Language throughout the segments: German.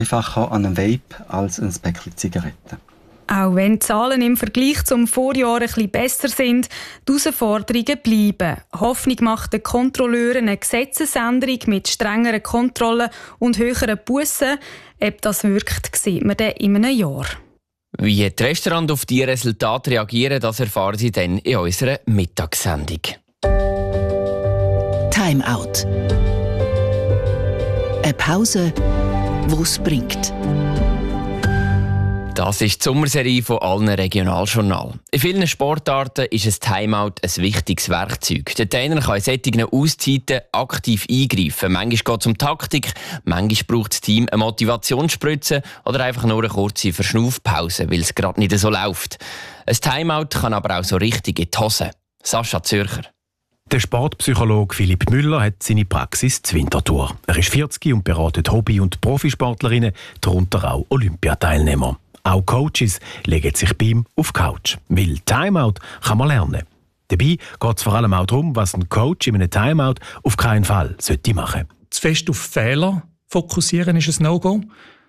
einfacher an einem Vape als ein Päckchen Zigaretten. Auch wenn die Zahlen im Vergleich zum Vorjahr ein bisschen besser sind, die Herausforderungen bleiben. Hoffnung macht den Kontrolleuren eine Gesetzesänderung mit strengeren Kontrollen und höheren Bussen. Ob das wirkt, sieht man dann in einem Jahr. Wie die Restaurants auf diese Resultate reagieren, das erfahren Sie dann in unserer Mittagssendung. Time Out. Eine Pause, die es bringt. Das ist die Sommerserie von allen Regionaljournalen. In vielen Sportarten ist ein Timeout ein wichtiges Werkzeug. Der Trainer kann in solchen Auszeiten aktiv eingreifen. Manchmal geht es um Taktik, manchmal braucht das Team eine Motivationsspritze oder einfach nur eine kurze Verschnaufpause, weil es gerade nicht so läuft. Ein Timeout kann aber auch so richtig in die Hose. Sascha Zürcher. Der Sportpsychologe Philipp Müller hat seine Praxis in Winterthur. Er ist 40 und beratet Hobby- und Profisportlerinnen, darunter auch Olympiateilnehmer. Auch Coaches legen sich bei ihm auf die Couch. Weil Timeout kann man lernen. Dabei geht es vor allem auch darum, was ein Coach in einem Timeout auf keinen Fall machen sollte. Zu fest auf Fehler fokussieren ist ein No-Go.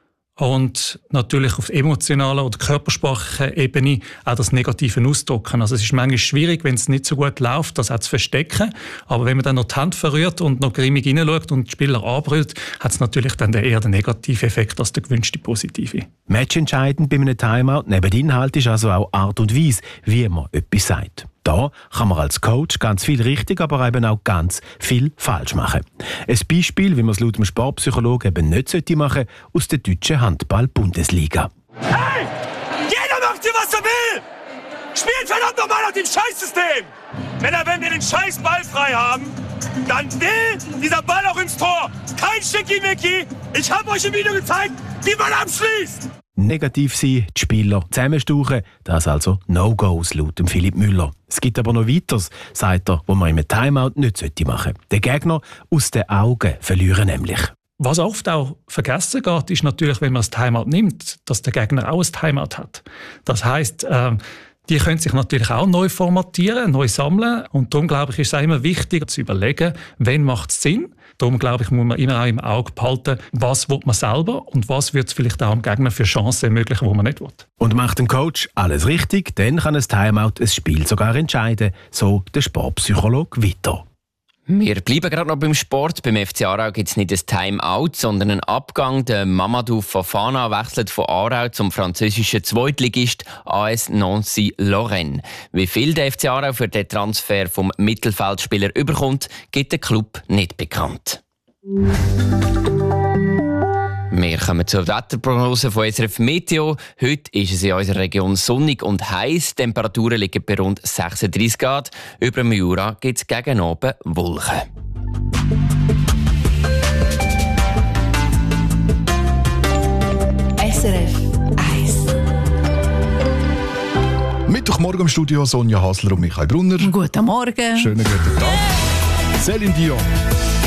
Und natürlich auf emotionaler oder körpersprachlicher Ebene auch das Negative ausdrücken. Also es ist manchmal schwierig, wenn es nicht so gut läuft, das auch zu verstecken. Aber wenn man dann noch die Hand verrührt und noch grimmig hineinschaut und die Spieler anbrüllt, hat es natürlich dann eher den negativen Effekt als der gewünschte positive. Matchentscheidend bei einem Timeout neben Inhalt ist also auch Art und Weise, wie man etwas sagt. Da kann man als Coach ganz viel richtig, aber eben auch ganz viel falsch machen. Ein Beispiel, wie man es laut dem Sportpsychologen eben nicht machen sollte, aus der deutschen Handball-Bundesliga. Hey! Jeder macht hier, was er will! Spielt verdammt nochmal nach dem Scheißsystem! Wenn wir den scheiß Ball frei haben, dann will dieser Ball auch ins Tor! Kein Schickimicki! Ich habe euch im Video gezeigt, wie man abschließt! Negativ sein, die Spieler zusammenstauchen, das also No-Gos laut dem Philipp Müller. Es gibt aber noch weiteres, sagt er, wo man im Timeout nicht machen sollte. Den Gegner aus den Augen verlieren nämlich. Was oft auch vergessen geht, ist natürlich, wenn man das Timeout nimmt, dass der Gegner auch ein Timeout hat. Das heisst, die können sich natürlich auch neu formatieren, neu sammeln. Und darum, glaube ich, ist es auch immer wichtig zu überlegen, wann macht es Sinn. Darum, glaube ich, muss man immer auch im Auge behalten, was will man selber und was wird es vielleicht auch dem Gegner für Chancen ermöglichen, die man nicht will. Und macht ein Coach alles richtig, dann kann ein Timeout ein Spiel sogar entscheiden, so der Sportpsychologe weiter. Wir bleiben gerade noch beim Sport. Beim FC Aarau gibt es nicht ein Timeout, sondern einen Abgang. Der Mamadou Fofana wechselt von Aarau zum französischen Zweitligist AS Nancy Lorraine. Wie viel der FC Aarau für den Transfer vom Mittelfeldspieler überkommt, gibt der Club nicht bekannt. Wir kommen zur Wetterprognose von SRF Meteo. Heute ist es in unserer Region sonnig und heiß. Die Temperaturen liegen bei rund 36 Grad. Über dem Jura gibt es gegen Abend Wolken. SRF 1. Mittwochmorgen im Studio Sonja Hasler und Michael Brunner. Guten Morgen. Schönen guten Tag. Céline Dion.